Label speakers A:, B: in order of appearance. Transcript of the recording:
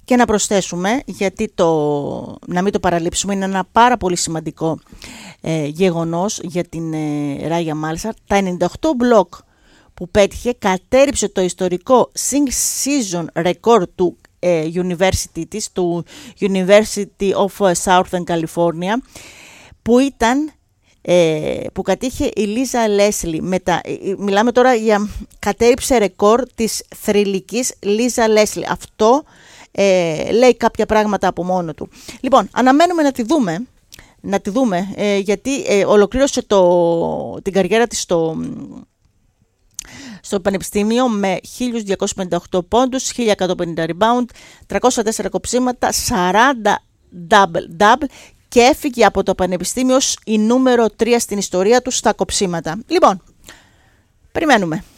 A: Και να προσθέσουμε, γιατί να μην το παραλείψουμε, είναι ένα πάρα πολύ σημαντικό γεγονός για την Ράγια Μάλισαρ, τα 98 μπλοκ που πέτυχε κατέρριψε το ιστορικό season record του university της, του University of Southern California, που κατήχε η Λίζα Λέσλι. Μιλάμε τώρα για κατέρριψε ρεκόρ της θρυλικής Λίζα Λέσλι. Αυτό λέει κάποια πράγματα από μόνο του. Λοιπόν, αναμένουμε να τη δούμε, γιατί ολοκλήρωσε την καριέρα της στο πανεπιστήμιο με 1.258 πόντους, 1.150 rebound, 304 κοψίματα, 40 double-double και έφυγε από το πανεπιστήμιο ως η νούμερο 3 στην ιστορία του στα κοψίματα. Λοιπόν, περιμένουμε.